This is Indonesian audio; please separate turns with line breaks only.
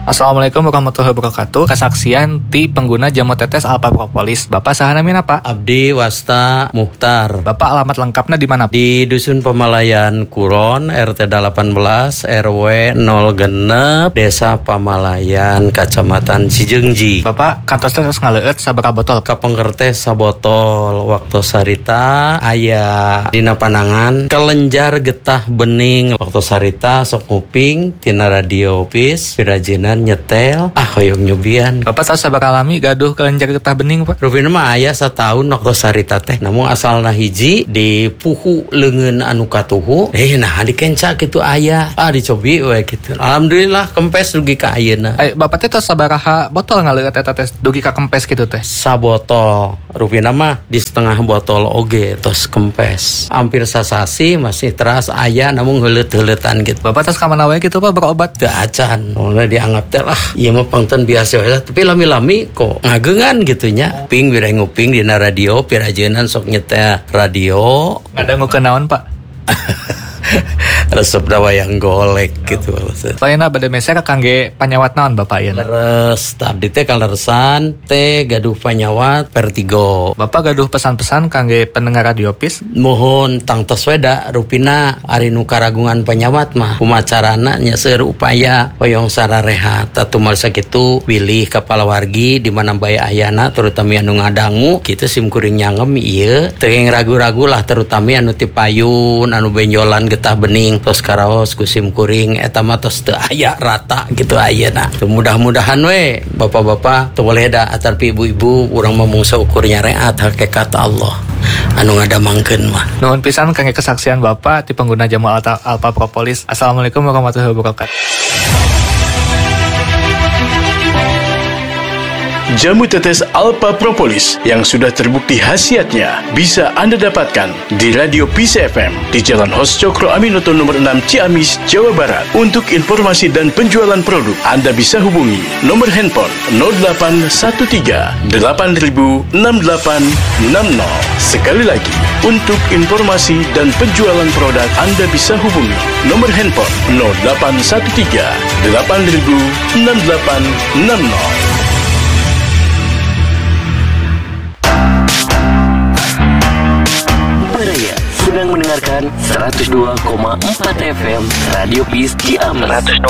Assalamualaikum warahmatullahi wabarakatuh. Kesaksian ti pengguna jamu tetes Alpha Propolis. Bapak saha namina Pak?
Abdi Wasta Mukhtar.
Bapak alamat lengkapnya di mana?
Di Dusun Pamalayan Kuron, RT 18, RW 0 Desa Pamalayan, Kecamatan Cijeungji.
Bapak kantos terus ngaleueut sabaraha botol?
Kapengker sabotol waktu sarita aya dina panangan kelenjar getah bening waktu sarita sok nguping tina radio pis pirajinan nyetel hoyong nyubian.
Bapak tahu sabaraha lami gaduh kelenjar getah bening Pak?
Rupina mah aya satahun waktu sarita teh namun asalna hiji di puhu leungeun anu katuhu nah dikenca kitu aya dicobi we kitu. Alhamdulillah kempes dugi ka ayeuna.
Bapak teh tos sabaraha botol ngaleueut eta teh dugi ka kempes kitu teh?
Sabotol. Rupina mah di setengah botol oge tos kempes. Hampir sasasi masih teras aya namun heuleut-heuletan gitu.
Bapak tos ka mana wae kitu Pak berobat?
Teu acan. Mulai dianggap teh lah ieu mah pangten biasa we tapi lami-lami kok ngageungan gitu nya. Ping bire nguping dina radio pirajeunnan sok nyetel radio.
Ngadangukeun naon Pak?
Resep dawayang golek gitu.
Lainna bade meser kangge panyawat naon Bapak ieu?
Leres abdi teh kaleresan teh gaduh panyawat Vertigo.
Bapak gaduh pesan-pesan kangge pendengar radio pis?
Mohon tangtos weda rupina ari nu karagungan panyawat mah kumacarana nya seueur upaya hoyong sararehat atumal sakitu pilih kepala wargi di mana bae ayana terutama anu ngadangu kitu simkuring nyangem ieu teu ragu-ragu lah terutama anu ti payun anu benjolan getah bening tos karaos ku simkuring eta mah tos teu aya rata gitu ayeuna. Mudah-mudahan we bapak-bapak teu boleh da atarpi ibu-ibu urang mah mung saukur nyareat hakikat Allah anu ngadamangkeun mah.
Nuhun pisan kangge kesaksian Bapak ti pengguna jamu Alpha Propolis. Assalamualaikum warahmatullahi wabarakatuh.
Jamu tetes Alpha Propolis yang sudah terbukti khasiatnya bisa Anda dapatkan di Radio Peace FM di Jalan Hos Cokro Aminoto nomor 6 Ciamis, Jawa Barat. Untuk informasi dan penjualan produk, Anda bisa hubungi nomor handphone 0813 8000 6860. Sekali lagi, untuk informasi dan penjualan produk, Anda bisa hubungi nomor handphone 0813 8000 6860.
Sedang mendengarkan 102,4 FM Radio Peace Ciamis.